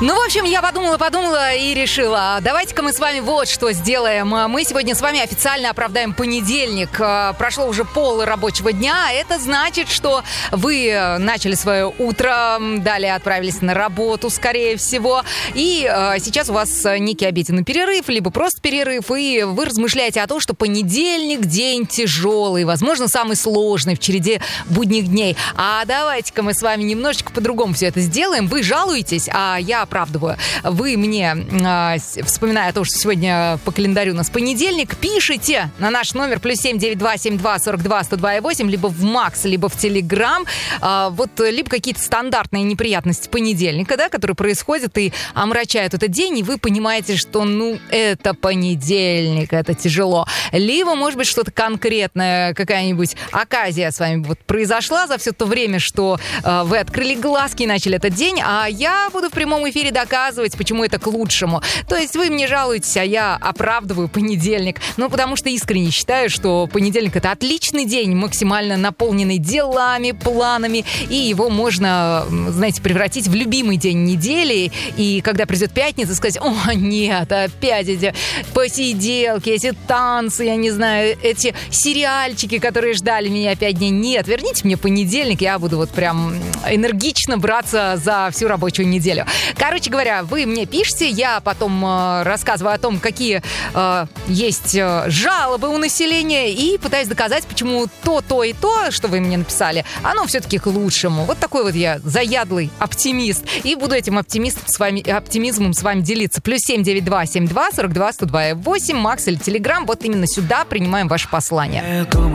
Ну, в общем, я подумала и решила, давайте-ка мы с вами вот что сделаем. Мы сегодня с вами официально оправдаем понедельник. Прошло уже пол рабочего дня. Это значит, что вы начали свое утро, далее отправились на работу, скорее всего. И сейчас у вас некий обеденный перерыв, либо просто перерыв, и вы размышляете о том, что понедельник день тяжелый, возможно, самый сложный в череде будних дней. А давайте-ка мы с вами немножечко по-другому все это сделаем. Вы жалуетесь, а я оправдываю. Вы мне, вспоминая о том, что сегодня по календарю у нас понедельник, пишите на наш номер +7 92 72 42 102 8, либо в Макс, либо в Телеграм. Либо какие-то стандартные неприятности понедельника, да, которые происходят и омрачают этот день, и вы понимаете, что, это понедельник, это тяжело. Либо, может быть, что-то конкретное, какая-нибудь оказия с вами произошла за все то время, что вы открыли глазки и начали этот день, а я буду в прямом эфире доказывать, почему это к лучшему. То есть вы мне жалуетесь, а я оправдываю понедельник. Потому что искренне считаю, что понедельник — это отличный день, максимально наполненный делами, планами, и его можно, превратить в любимый день недели. И когда придет пятница, сказать: о, нет, опять эти посиделки, эти танцы, я не знаю, эти сериальчики, которые ждали меня 5 дней. Нет, верните мне понедельник, я буду прям энергично браться за всю рабочую неделю. Короче говоря, вы мне пишите, я потом рассказываю о том, какие есть жалобы у населения, и пытаюсь доказать, почему то и то, что вы мне написали, оно все-таки к лучшему. Вот такой я заядлый оптимист. И буду этим оптимизмом с вами делиться. +7 92 72 42 102 8, Макс или Телеграм. Вот именно сюда принимаем ваши послания.